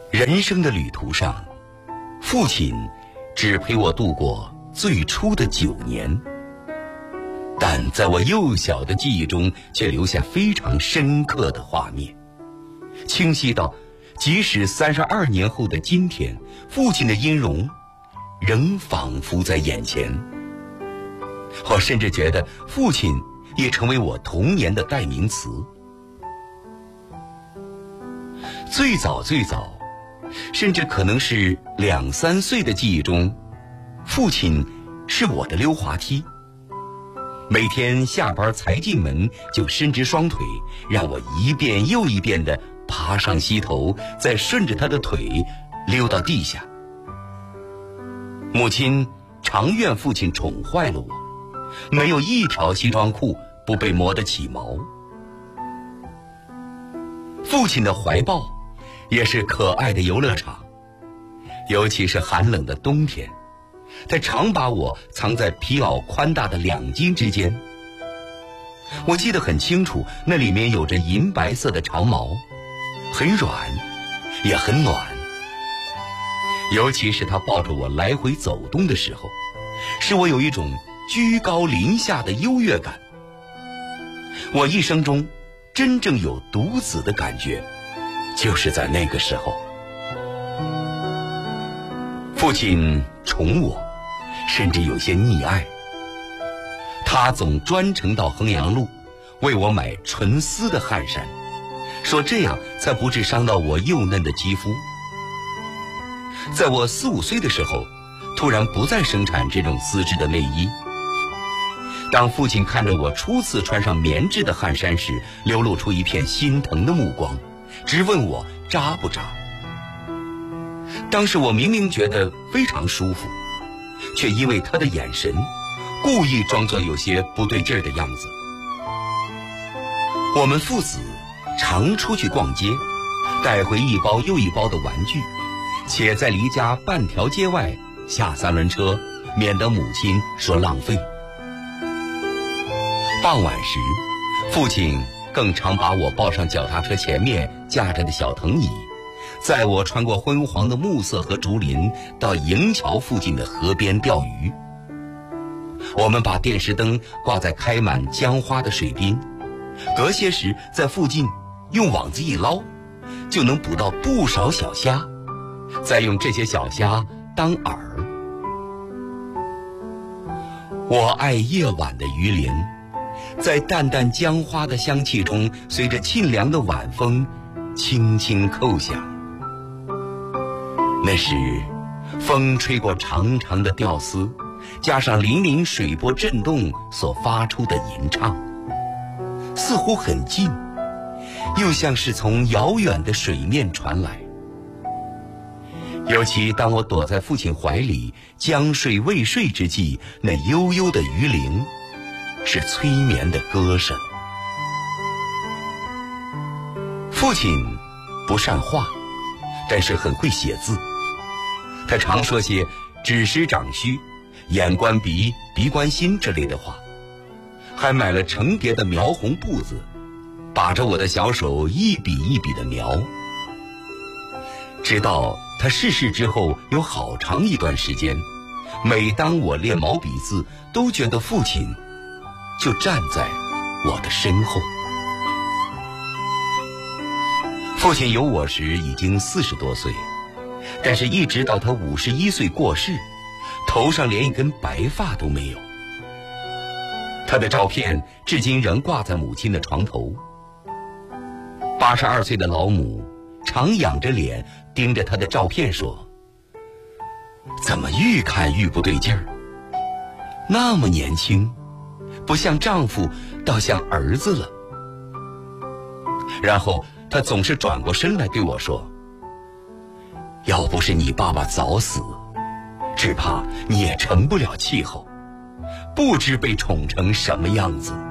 人生的旅途上，父亲只陪我度过最初的9年，但在我幼小的记忆中却留下非常深刻的画面，清晰到即使32年后的今天，父亲的音容仍仿佛在眼前。我甚至觉得父亲也成为我童年的代名词。最早，甚至可能是2、3岁的记忆中，父亲是我的溜滑梯。每天下班才进门就伸直双腿，让我一遍又一遍地爬上溪头，再顺着他的腿溜到地下。母亲常怨父亲宠坏了我，没有一条西装裤不被磨得起毛。父亲的怀抱也是可爱的游乐场，尤其是寒冷的冬天，他常把我藏在皮袄宽大的2襟之间。我记得很清楚，那里面有着银白色的长毛，很软，也很暖。尤其是他抱着我来回走动的时候，使我有一种居高临下的优越感。我一生中真正有独子的感觉，就是在那个时候。父亲宠我，甚至有些溺爱。他总专程到衡阳路为我买纯丝的汗衫，说这样才不致伤到我幼嫩的肌肤。在我4、5岁的时候，突然不再生产这种丝质的内衣。当父亲看着我初次穿上棉质的汗衫时，流露出一片心疼的目光，直问我扎不扎。当时我明明觉得非常舒服，却因为他的眼神，故意装作有些不对劲儿的样子。我们父子常出去逛街，带回一包又一包的玩具，且在离家半条街外下3轮车，免得母亲说浪费。傍晚时，父亲更常把我抱上脚踏车前面架着的小藤椅，载我穿过昏黄的暮色和竹林，到营桥附近的河边钓鱼。我们把电石灯挂在开满姜花的水边，隔些时在附近用网子一捞，就能捕到不少小虾，再用这些小虾当饵。我爱夜晚的鱼鳞，在淡淡姜花的香气中，随着沁凉的晚风轻轻叩响。那时风吹过长长的吊丝，加上粼粼水波震动所发出的吟唱，似乎很近，又像是从遥远的水面传来。尤其当我躲在父亲怀里将睡未睡之际，那悠悠的鱼铃是催眠的歌声。父亲不善画，但是很会写字。他常说些指师长须、眼观鼻，鼻观心之类的话，还买了成叠的描红布子，把着我的小手一笔一笔的描。直到他逝世之后有好长一段时间，每当我练毛笔字，都觉得父亲就站在我的身后。父亲有我时已经40多岁，但是一直到他51岁过世，头上连一根白发都没有。他的照片至今仍挂在母亲的床头。82岁的老母常仰着脸盯着他的照片说：怎么愈看愈不对劲儿，那么年轻，不像丈夫，倒像儿子了。然后他总是转过身来对我说：要不是你爸爸早死，只怕你也成不了气候，不知被宠成什么样子。